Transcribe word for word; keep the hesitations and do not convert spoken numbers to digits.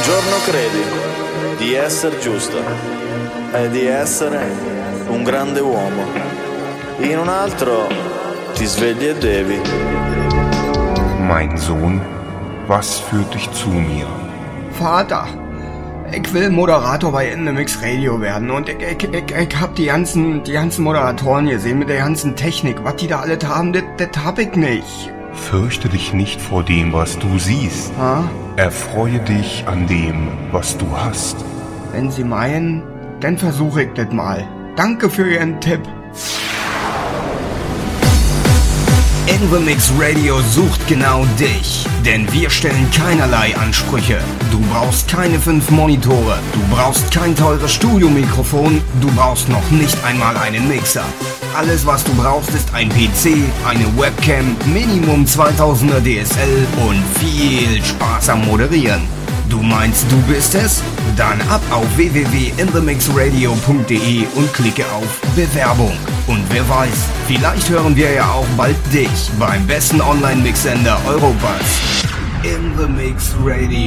giorno credi di essere giusto e di essere un grande uomo, in un altro ti svegli e devi. Mein Sohn, was führt dich zu mir? Vater, ich will Moderator bei In The Mix Radio werden und ich, ich, ich, ich hab die ganzen, die ganzen Moderatoren gesehen mit der ganzen Technik. Was die da alles haben, das, das hab ich nicht. Fürchte dich nicht vor dem, was du siehst. Ha? Erfreue dich an dem, was du hast. Wenn Sie meinen, dann versuche ich das mal. Danke für Ihren Tipp. In The Mix Radio sucht genau dich, denn wir stellen keinerlei Ansprüche. Du brauchst keine fünf Monitore, du brauchst kein teures Studiomikrofon, du brauchst noch nicht einmal einen Mixer. Alles, was du brauchst, ist ein P C, eine Webcam, Minimum zweitausender D S L und viel Spaß am Moderieren. Du meinst, du bist es? Dann ab auf w w w punkt in the mix radio punkt d e und klicke auf Bewerbung. Und wer weiß, vielleicht hören wir ja auch bald dich beim besten Online-Mix-Sender Europas. In the Mix Radio.